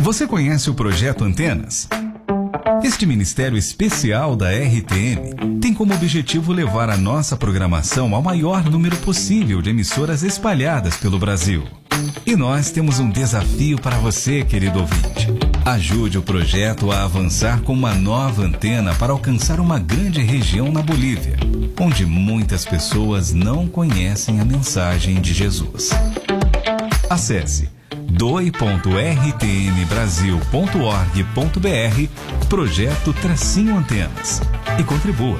Você conhece o Projeto Antenas? Este ministério especial da RTM tem como objetivo levar a nossa programação ao maior número possível de emissoras espalhadas pelo Brasil. E nós temos um desafio para você, querido ouvinte. Ajude o projeto a avançar com uma nova antena para alcançar uma grande região na Bolívia, onde muitas pessoas não conhecem a mensagem de Jesus. Acesse doe.rtmbrasil.org.br Projeto-Antenas e contribua.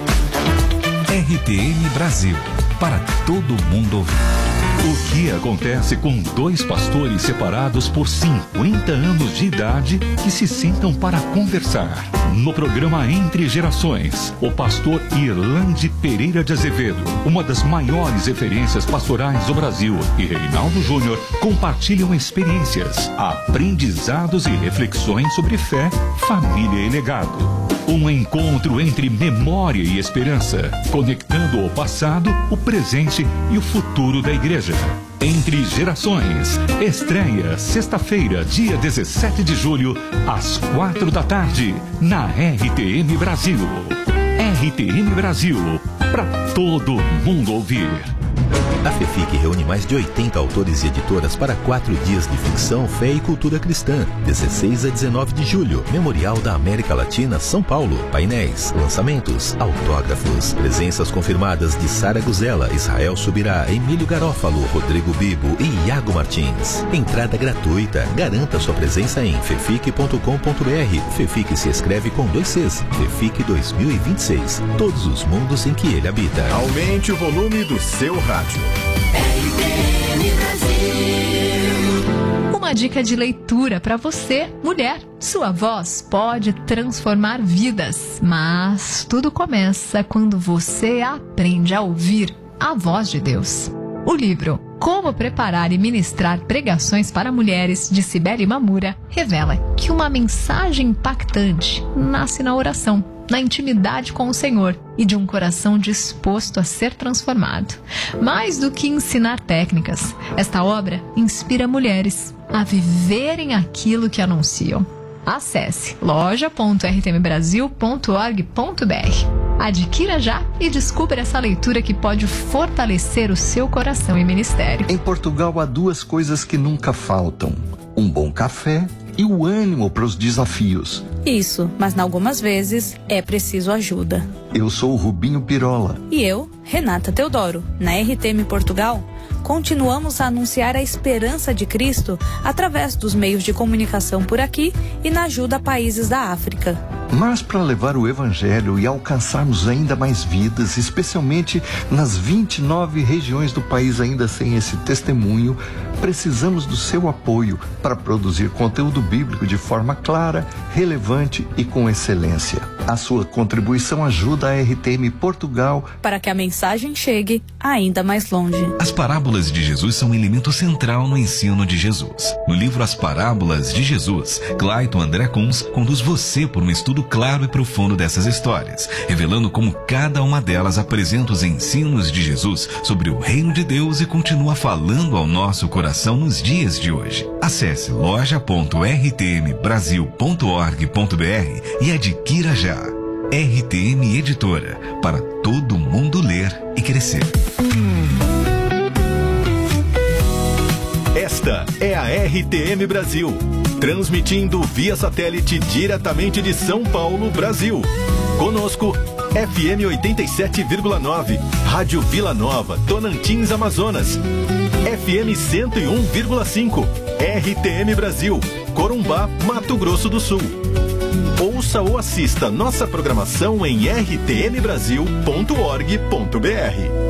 RTM Brasil, para todo mundo ouvir. O que acontece com dois pastores separados por 50 anos de idade que se sentam para conversar? No programa Entre Gerações, o pastor Irlande Pereira de Azevedo, uma das maiores referências pastorais do Brasil, e Reinaldo Júnior compartilham experiências, aprendizados e reflexões sobre fé, família e legado. Um encontro entre memória e esperança, conectando o passado, o presente e o futuro da igreja. Entre Gerações, estreia sexta-feira, dia 17 de julho, às 4 da tarde, na RTM Brasil. RTM Brasil, para todo mundo ouvir. A FEFIC reúne mais de 80 autores e editoras para 4 dias de ficção, fé e cultura cristã. 16 a 19 de julho, Memorial da América Latina, São Paulo. Painéis, lançamentos, autógrafos. Presenças confirmadas de Sara Guzella, Israel Subirá, Emílio Garófalo, Rodrigo Bibo e Iago Martins. Entrada gratuita. Garanta sua presença em fefic.com.br. FEFIC se escreve com 2 Cs. FEFIC 2026. Todos os mundos em que ele habita. Aumente o volume do seu rádio. Uma dica de leitura para você, mulher. Sua voz pode transformar vidas, mas tudo começa quando você aprende a ouvir a voz de Deus. O livro Como Preparar e Ministrar Pregações para Mulheres, de Cibele Mamura, revela que uma mensagem impactante nasce na oração, na intimidade com o Senhor e de um coração disposto a ser transformado. Mais do que ensinar técnicas, esta obra inspira mulheres a viverem aquilo que anunciam. Acesse loja.rtmbrasil.org.br. Adquira já e descubra essa leitura que pode fortalecer o seu coração e ministério. Em Portugal há 2 coisas que nunca faltam: um bom café e o ânimo para os desafios. Isso, mas algumas vezes é preciso ajuda. Eu sou o Rubinho Pirola. E eu, Renata Teodoro. Na RTM Portugal, continuamos a anunciar a esperança de Cristo através dos meios de comunicação por aqui e na ajuda a países da África. Mas para levar o Evangelho e alcançarmos ainda mais vidas, especialmente nas 29 regiões do país ainda sem esse testemunho, precisamos do seu apoio para produzir conteúdo bíblico de forma clara, relevante e com excelência. A sua contribuição ajuda a RTM Portugal para que a mensagem chegue ainda mais longe. As parábolas de Jesus são um elemento central no ensino de Jesus. No livro As Parábolas de Jesus, Clayton André Kunz conduz você por um estudo claro e profundo dessas histórias, revelando como cada uma delas apresenta os ensinos de Jesus sobre o reino de Deus e continua falando ao nosso coração nos dias de hoje. Acesse loja.rtmbrasil.org.br e adquira já. RTM Editora, para todo mundo ler e crescer. Esta é a RTM Brasil, transmitindo via satélite diretamente de São Paulo, Brasil. Conosco, FM 87,9, Rádio Vila Nova, Tonantins, Amazonas. FM 101,5, RTM Brasil, Corumbá, Mato Grosso do Sul. Ouça ou assista nossa programação em rtmbrasil.org.br.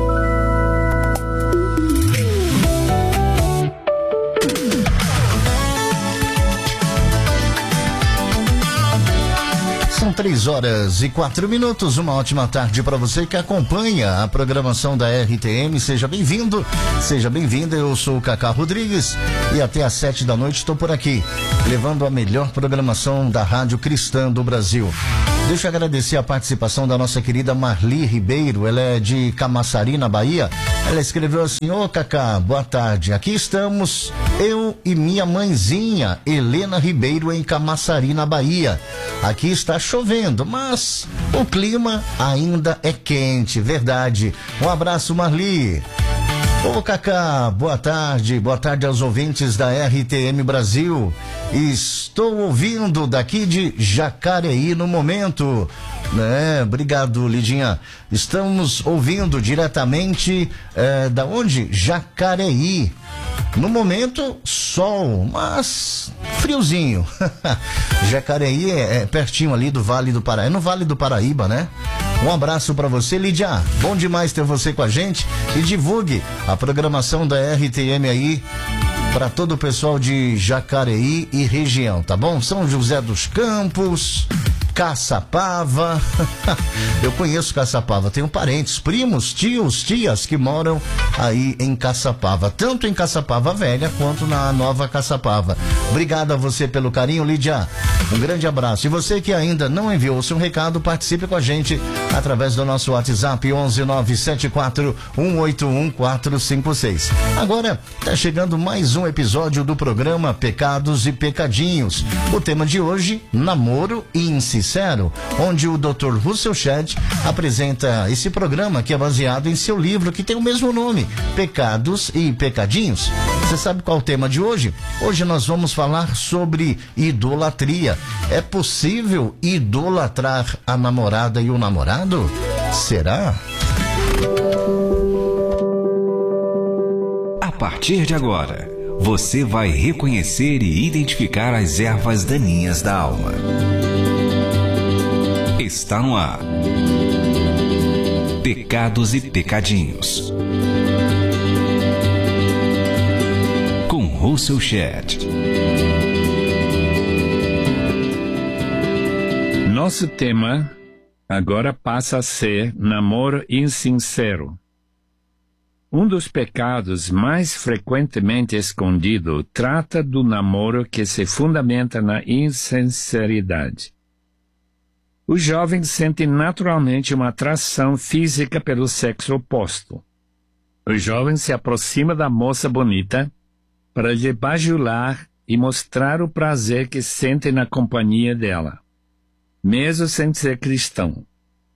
São 3h04. Uma ótima tarde para você que acompanha a programação da RTM. Seja bem-vindo, seja bem-vinda. Eu sou o Cacá Rodrigues e até às 7 da noite estou por aqui, levando a melhor programação da Rádio Cristã do Brasil. Deixa eu agradecer a participação da nossa querida Marli Ribeiro. Ela é de Camaçari, na Bahia. Ela escreveu assim: ô Cacá, boa tarde, aqui estamos eu e minha mãezinha Helena Ribeiro em Camaçari, na Bahia. Aqui está chovendo, mas o clima ainda é quente, verdade. Um abraço, Marli. Ô Cacá, boa tarde aos ouvintes da RTM Brasil. Estou ouvindo daqui de Jacareí no momento. Obrigado, Lidinha. Estamos ouvindo diretamente da onde? Jacareí. No momento, sol, mas friozinho. Jacareí é pertinho ali do Vale do Paraíba. É no Vale do Paraíba, né? Um abraço pra você, Lídia. Bom demais ter você com a gente. E divulgue a programação da RTM aí para todo o pessoal de Jacareí e região, tá bom? São José dos Campos, Caçapava. Eu conheço Caçapava, tenho parentes, primos, tios, tias que moram aí em Caçapava, tanto em Caçapava Velha quanto na Nova Caçapava. Obrigado a você pelo carinho, Lídia. Um grande abraço. E você que ainda não enviou o seu recado, participe com a gente através do nosso WhatsApp 11974181456. Agora tá chegando mais um episódio do programa Pecados e Pecadinhos. O tema de hoje, namoro insincero, onde o Dr. Russell Shedd apresenta esse programa que é baseado em seu livro que tem o mesmo nome, Pecados e Pecadinhos. Você sabe qual é o tema de hoje? Hoje nós vamos falar sobre idolatria. É possível idolatrar a namorada e o namorado? Será? A partir de agora, você vai reconhecer e identificar as ervas daninhas da alma. Está no ar. Pecados e Pecadinhos. Com Russell Shedd. Nosso tema agora passa a ser namoro insincero. Um dos pecados mais frequentemente escondido trata do namoro que se fundamenta na insinceridade. Os jovens sentem naturalmente uma atração física pelo sexo oposto. O jovem se aproxima da moça bonita para lhe bajular e mostrar o prazer que sente na companhia dela, mesmo sem ser cristão.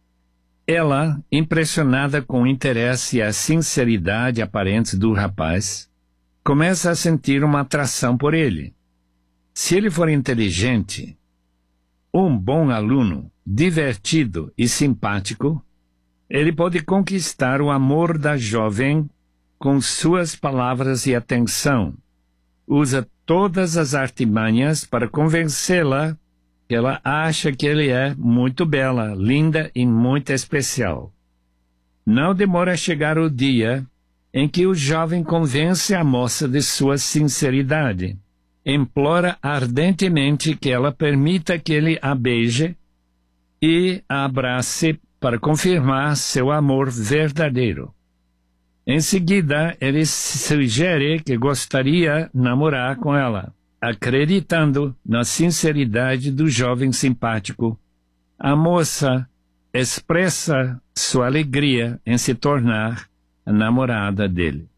Ela, impressionada com o interesse e a sinceridade aparentes do rapaz, começa a sentir uma atração por ele. Se ele for inteligente, um bom aluno, divertido e simpático, ele pode conquistar o amor da jovem com suas palavras e atenção. Usa todas as artimanhas para convencê-la que ela acha que ele é muito bela, linda e muito especial. Não demora a chegar o dia em que o jovem convence a moça de sua sinceridade. Implora ardentemente que ela permita que ele a beije e a abrace para confirmar seu amor verdadeiro. Em seguida, ele sugere que gostaria de namorar com ela. Acreditando na sinceridade do jovem simpático, a moça expressa sua alegria em se tornar a namorada dele.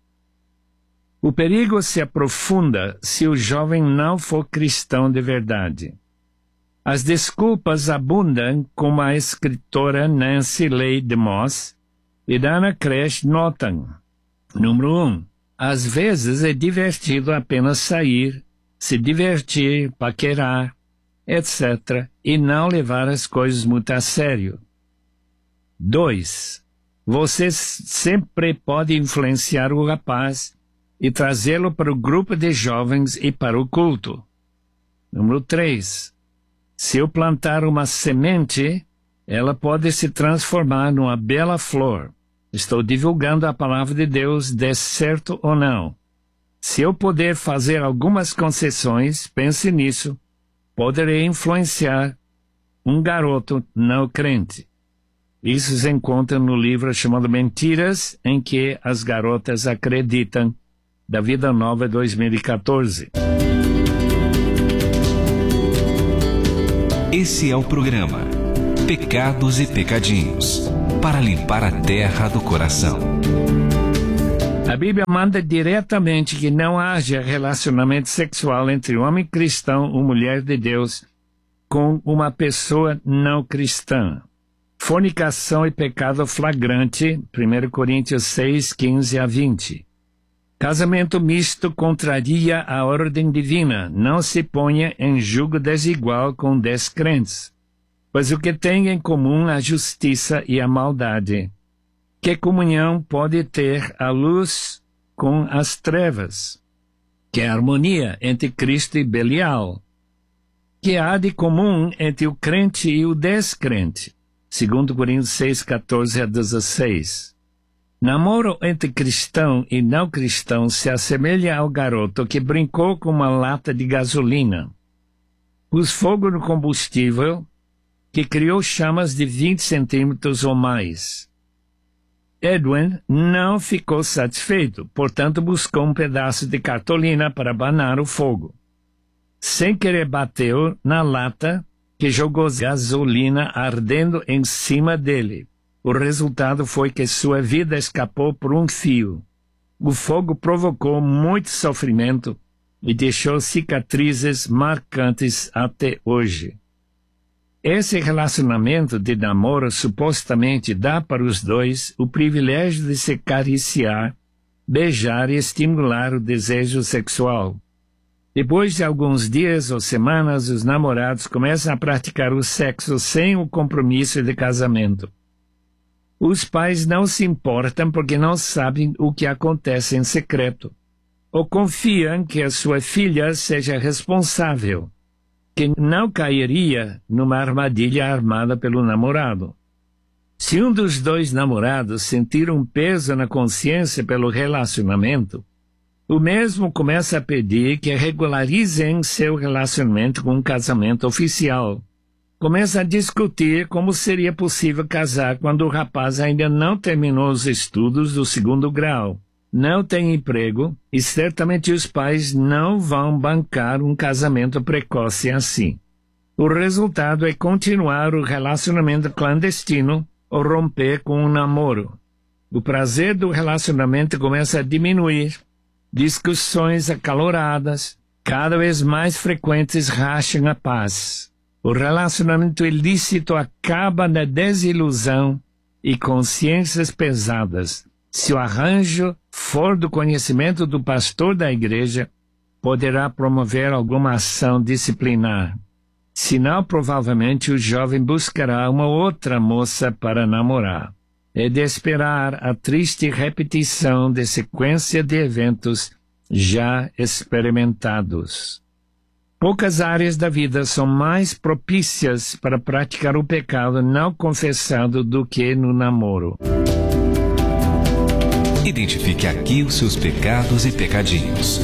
O perigo se aprofunda se o jovem não for cristão de verdade. As desculpas abundam, como a escritora Nancy Leigh DeMoss e Dana Crash notam. Número 1. Às vezes é divertido apenas sair, se divertir, paquerar, etc., e não levar as coisas muito a sério. 2. Você sempre pode influenciar o rapaz e trazê-lo para o grupo de jovens e para o culto. Número 3. Se eu plantar uma semente, ela pode se transformar numa bela flor. Estou divulgando a palavra de Deus, dê certo ou não. Se eu puder fazer algumas concessões, pense nisso, poderei influenciar um garoto não crente. Isso se encontra no livro chamado Mentiras, em que as garotas acreditam, da Vida Nova 2014. Esse é o programa Pecados e Pecadinhos, para limpar a terra do coração. A Bíblia manda diretamente que não haja relacionamento sexual entre homem cristão ou mulher de Deus com uma pessoa não cristã. Fornicação e pecado flagrante, 1 Coríntios 6, 15 a 20. Casamento misto contraria a ordem divina. Não se ponha em julgo desigual com descrentes, pois o que tem em comum a justiça e a maldade. Que comunhão pode ter a luz com as trevas? Que harmonia entre Cristo e Belial? Que há de comum entre o crente e o descrente? 2 Coríntios 6, 14 a 16. Namoro entre cristão e não cristão se assemelha ao garoto que brincou com uma lata de gasolina, pôs fogo no combustível, que criou chamas de 20 centímetros ou mais. Edwin não ficou satisfeito, portanto buscou um pedaço de cartolina para abanar o fogo. Sem querer bateu na lata, que jogou gasolina ardendo em cima dele. O resultado foi que sua vida escapou por um fio. O fogo provocou muito sofrimento e deixou cicatrizes marcantes até hoje. Esse relacionamento de namoro supostamente dá para os dois o privilégio de se acariciar, beijar e estimular o desejo sexual. Depois de alguns dias ou semanas, os namorados começam a praticar o sexo sem o compromisso de casamento. Os pais não se importam porque não sabem o que acontece em secreto, ou confiam que a sua filha seja responsável, que não cairia numa armadilha armada pelo namorado. Se um dos dois namorados sentir um peso na consciência pelo relacionamento, o mesmo começa a pedir que regularizem seu relacionamento com um casamento oficial. Começa a discutir como seria possível casar quando o rapaz ainda não terminou os estudos do 2º grau, não tem emprego e certamente os pais não vão bancar um casamento precoce assim. O resultado é continuar o relacionamento clandestino ou romper com um namoro. O prazer do relacionamento começa a diminuir. Discussões acaloradas, cada vez mais frequentes, racham a paz. O relacionamento ilícito acaba na desilusão e consciências pesadas. Se o arranjo for do conhecimento do pastor da igreja, poderá promover alguma ação disciplinar. Se não, provavelmente o jovem buscará uma outra moça para namorar. É de esperar a triste repetição de sequência de eventos já experimentados. Poucas áreas da vida são mais propícias para praticar o pecado não confessado do que no namoro. Identifique aqui os seus pecados e pecadinhos.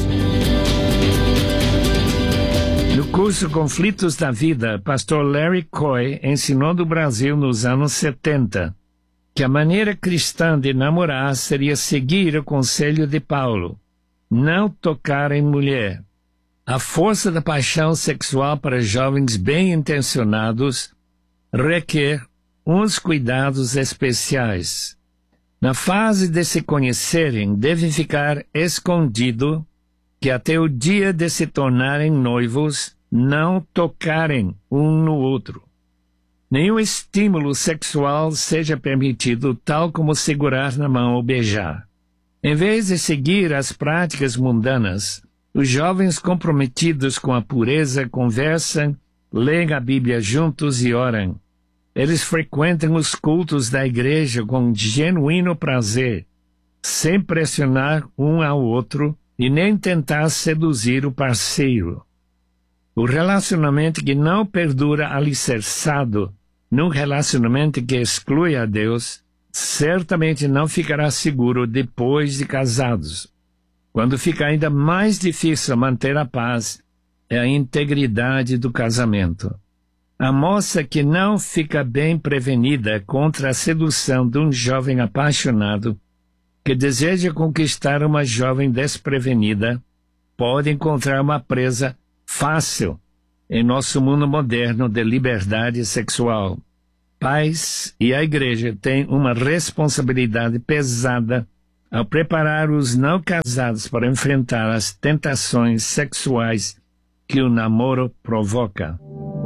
No curso Conflitos da Vida, pastor Larry Coy ensinou no Brasil nos anos 70 que a maneira cristã de namorar seria seguir o conselho de Paulo, não tocar em mulher. A força da paixão sexual para jovens bem-intencionados requer uns cuidados especiais. Na fase de se conhecerem, deve ficar escondido que até o dia de se tornarem noivos, não tocarem um no outro. Nenhum estímulo sexual seja permitido, tal como segurar na mão ou beijar. Em vez de seguir as práticas mundanas, os jovens comprometidos com a pureza conversam, leem a Bíblia juntos e oram. Eles frequentam os cultos da igreja com genuíno prazer, sem pressionar um ao outro e nem tentar seduzir o parceiro. O relacionamento que não perdura alicerçado num relacionamento que exclui a Deus, certamente não ficará seguro depois de casados. Quando fica ainda mais difícil manter a paz, é a integridade do casamento. A moça que não fica bem prevenida contra a sedução de um jovem apaixonado, que deseja conquistar uma jovem desprevenida, pode encontrar uma presa fácil em nosso mundo moderno de liberdade sexual. Pais e a igreja têm uma responsabilidade pesada ao preparar os não casados para enfrentar as tentações sexuais que o namoro provoca.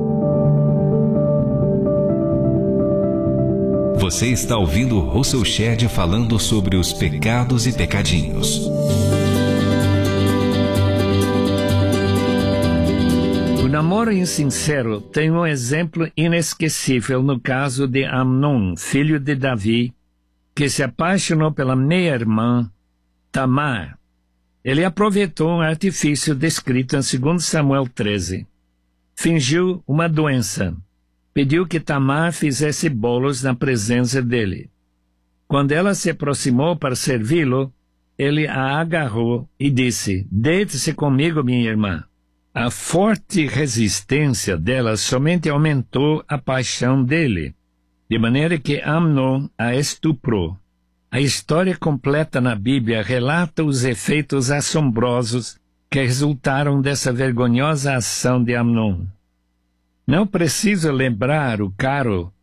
Você está ouvindo Russell Shedd falando sobre os pecados e pecadinhos. O namoro insincero tem um exemplo inesquecível no caso de Amnon, filho de Davi, que se apaixonou pela meia-irmã Tamar. Ele aproveitou um artifício descrito em 2 Samuel 13. Fingiu uma doença. Pediu que Tamar fizesse bolos na presença dele. Quando ela se aproximou para servi-lo, ele a agarrou e disse: "Deite-se comigo, minha irmã." A forte resistência dela somente aumentou a paixão dele, de maneira que Amnon a estuprou. A história completa na Bíblia relata os efeitos assombrosos que resultaram dessa vergonhosa ação de Amnon. Não preciso lembrar o caro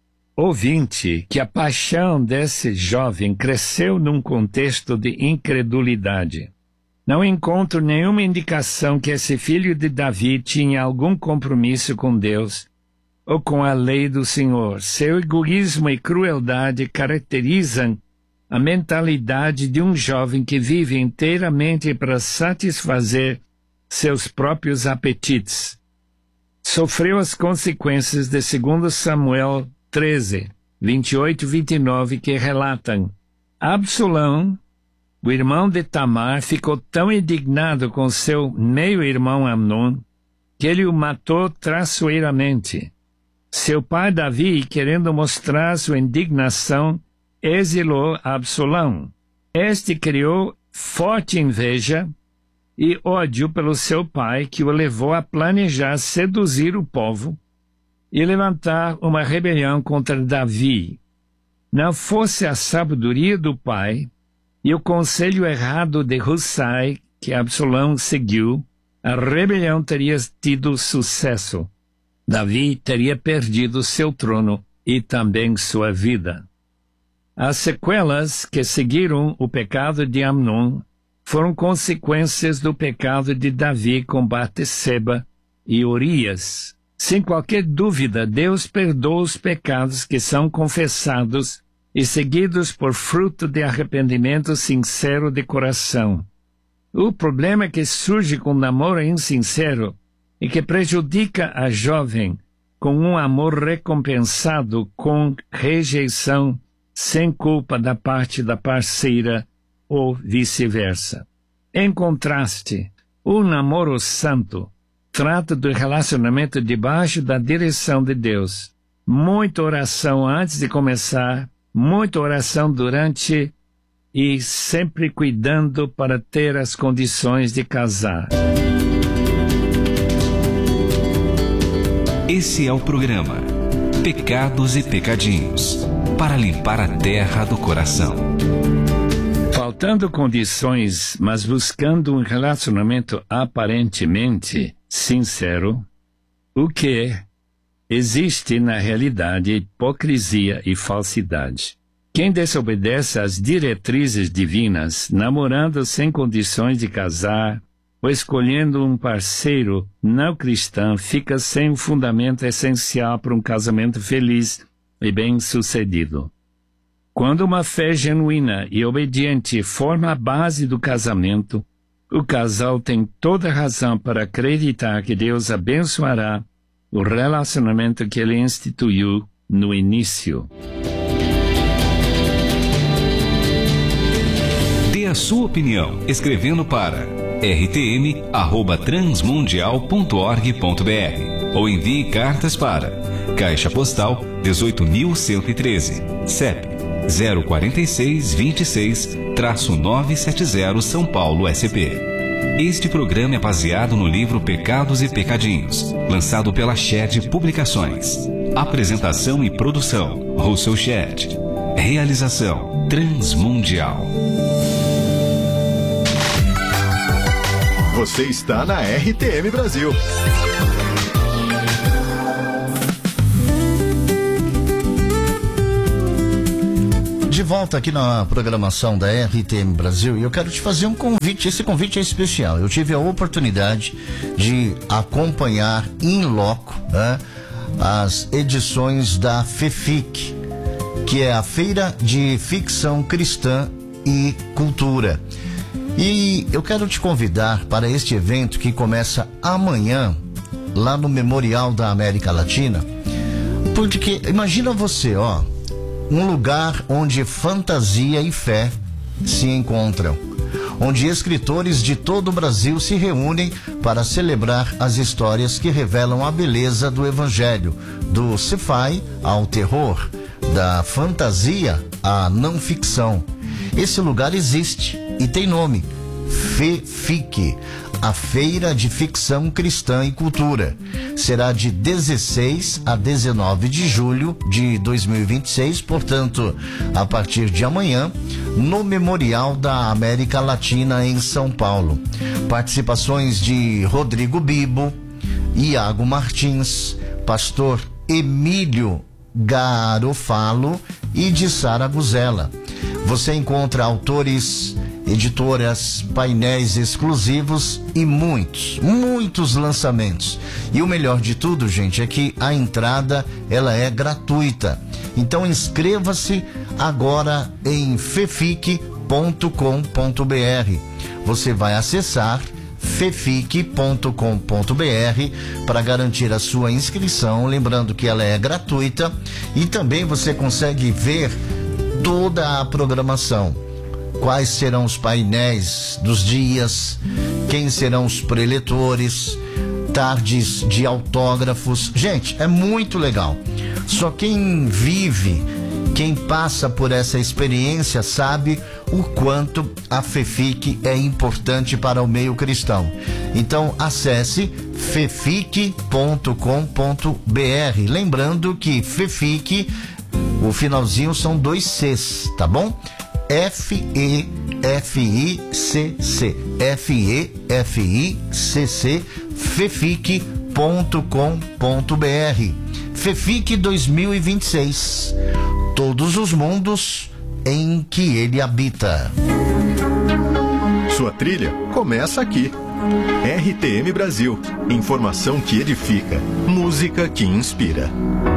ouvinte que a paixão desse jovem cresceu num contexto de incredulidade. Não encontro nenhuma indicação que esse filho de Davi tinha algum compromisso com Deus ou com a lei do Senhor. Seu egoísmo e crueldade caracterizam a mentalidade de um jovem que vive inteiramente para satisfazer seus próprios apetites. Sofreu as consequências de 2 Samuel 13, 28 e 29, que relatam: Absalão, o irmão de Tamar, ficou tão indignado com seu meio-irmão Amnon que ele o matou traiçoeiramente. Seu pai Davi, querendo mostrar sua indignação, exilou Absalão. Este criou forte inveja e ódio pelo seu pai, que o levou a planejar seduzir o povo e levantar uma rebelião contra Davi. Não fosse a sabedoria do pai e o conselho errado de Hussai que Absalão seguiu, a rebelião teria tido sucesso. Davi teria perdido seu trono e também sua vida. As sequelas que seguiram o pecado de Amnon foram consequências do pecado de Davi com Batseba e Urias. Sem qualquer dúvida, Deus perdoa os pecados que são confessados e seguidos por fruto de arrependimento sincero de coração. O problema que surge com o namoro insincero e que prejudica a jovem com um amor recompensado com rejeição sem culpa da parte da parceira ou vice-versa. Em contraste, o namoro santo trata do relacionamento debaixo da direção de Deus. Muita oração antes de começar, muita oração durante e sempre cuidando para ter as condições de casar. Esse é o programa Pecados e Pecadinhos, para limpar a terra do coração. Faltando condições, mas buscando um relacionamento aparentemente sincero, o que existe na realidade é hipocrisia e falsidade. Quem desobedece às diretrizes divinas, namorando sem condições de casar, ou escolhendo um parceiro não cristão, fica sem o fundamento essencial para um casamento feliz e bem-sucedido. Quando uma fé genuína e obediente forma a base do casamento, o casal tem toda razão para acreditar que Deus abençoará o relacionamento que ele instituiu no início. Dê a sua opinião escrevendo para rtm@transmundial.org.br ou envie cartas para Caixa Postal 18.113, CEP 04626-970 São Paulo, SP. Este programa é baseado no livro Pecados e Pecadinhos, lançado pela Shedd Publicações. Apresentação e produção, Russell Shedd. Realização, Transmundial. Você está na RTM Brasil. De volta aqui na programação da RTM Brasil, e eu quero te fazer um convite. Esse convite é especial. Eu tive a oportunidade de acompanhar in loco, né, as edições da FEFIC, que é a Feira de Ficção Cristã e Cultura. E eu quero te convidar para este evento que começa amanhã, lá no Memorial da América Latina, porque imagina você, um lugar onde fantasia e fé se encontram, onde escritores de todo o Brasil se reúnem para celebrar as histórias que revelam a beleza do Evangelho, do sci-fi ao terror, da fantasia à não ficção. Esse lugar existe e tem nome: FEFIC, a Feira de Ficção Cristã e Cultura. Será de 16 a 19 de julho de 2026, portanto, a partir de amanhã, no Memorial da América Latina, em São Paulo. Participações de Rodrigo Bibo, Iago Martins, pastor Emílio Garofalo e de Sara Guzella. Você encontra autores, editoras, painéis exclusivos e muitos lançamentos. E o melhor de tudo, gente, é que a entrada ela é gratuita. Então inscreva-se agora em fefic.com.br. Você vai acessar fefic.com.br para garantir a sua inscrição, lembrando que ela é gratuita, e também você consegue ver toda a programação. Quais serão os painéis dos dias, quem serão os preletores, tardes de autógrafos. Gente, é muito legal. Só quem vive, quem passa por essa experiência sabe o quanto a FEFIC é importante para o meio cristão. Então acesse fefic.com.br. Lembrando que FEFIC, o finalzinho são 2 Cs, tá bom? F-E-F-I-C-C, F-E-F-I-C-C, fefic.com.br. FEFIC 2026, todos os mundos em que ele habita. Sua trilha começa aqui. RTM Brasil, informação que edifica, música que inspira.